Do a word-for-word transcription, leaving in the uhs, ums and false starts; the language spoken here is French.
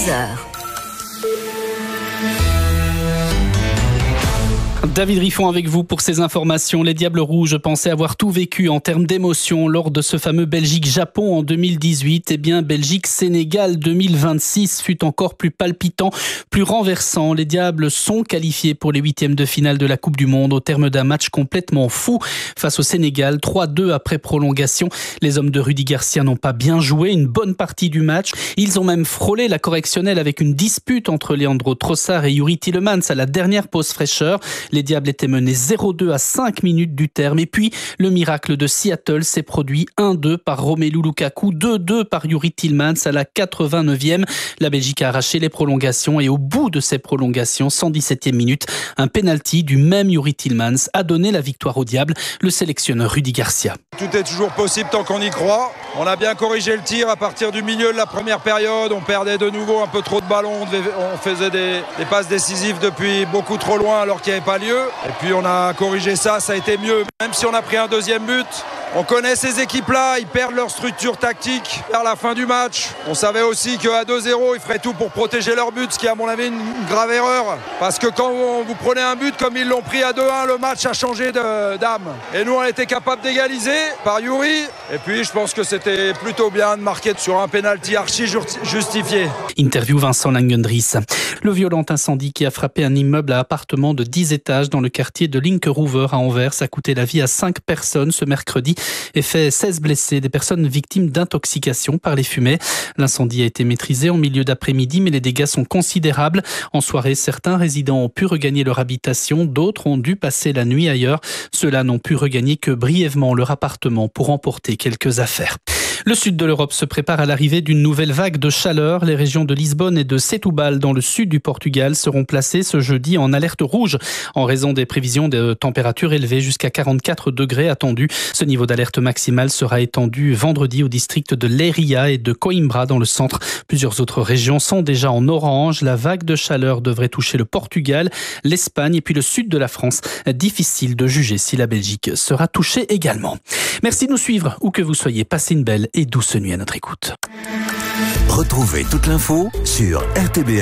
heures. David Riffon avec vous pour ces informations. Les Diables Rouges pensaient avoir tout vécu en termes d'émotion lors de ce fameux Belgique-Japon en deux mille dix-huit. Eh bien, Belgique-Sénégal deux mille vingt-six fut encore plus palpitant, plus renversant. Les Diables sont qualifiés pour les huitièmes de finale de la Coupe du Monde au terme d'un match complètement fou face au Sénégal. trois deux après prolongation. Les hommes de Rudy Garcia n'ont pas bien joué une bonne partie du match. Ils ont même frôlé la correctionnelle avec une dispute entre Leandro Trossard et Youri Tielemans à la dernière pause fraîcheur. Les Diables étaient menés zéro deux à cinq minutes du terme. Et puis, le miracle de Seattle s'est produit un deux par Romelu Lukaku, deux deux par Youri Tielemans à la quatre-vingt-neuvième. La Belgique a arraché les prolongations et au bout de ces prolongations, cent dix-septième minute, un pénalty du même Youri Tielemans a donné la victoire aux Diables, le sélectionneur Rudy Garcia. Tout est toujours possible tant qu'on y croit. On a bien corrigé le tir à partir du milieu de la première période. On perdait de nouveau un peu trop de ballons. On, devait, on faisait des, des passes décisives depuis beaucoup trop loin alors qu'il n'y avait pas lieu. Et puis on a corrigé ça, ça a été mieux. Même si on a pris un deuxième but, on connaît ces équipes-là, ils perdent leur structure tactique vers la fin du match. On savait aussi qu'à deux zéro, ils feraient tout pour protéger leur but, ce qui est à mon avis une grave erreur. Parce que quand vous prenez un but comme ils l'ont pris à deux un, le match a changé de, d'âme. Et nous, on était capable d'égaliser par Youri. Et puis je pense que c'était plutôt bien de marquer sur un pénalty archi justifié. Interview Vincent Langendries. Le violent incendie qui a frappé un immeuble à appartement de dix étages dans le quartier de Linkeroever à Anvers a coûté la vie à cinq personnes ce mercredi et fait seize blessés, des personnes victimes d'intoxication par les fumées. L'incendie a été maîtrisé en milieu d'après-midi, mais les dégâts sont considérables. En soirée, certains résidents ont pu regagner leur habitation, d'autres ont dû passer la nuit ailleurs. Ceux-là n'ont pu regagner que brièvement leur appartement pour emporter quelques affaires. Le sud de l'Europe se prépare à l'arrivée d'une nouvelle vague de chaleur. Les régions de Lisbonne et de Setúbal, dans le sud du Portugal, seront placées ce jeudi en alerte rouge en raison des prévisions de températures élevées jusqu'à quarante-quatre degrés attendus. Ce niveau d'alerte maximale sera étendu vendredi au district de Leiria et de Coimbra dans le centre. Plusieurs autres régions sont déjà en orange. La vague de chaleur devrait toucher le Portugal, l'Espagne et puis le sud de la France. Difficile de juger si la Belgique sera touchée également. Merci de nous suivre où que vous soyez. Passez une belle et douce nuit à notre écoute. Retrouvez toute l'info sur R T B.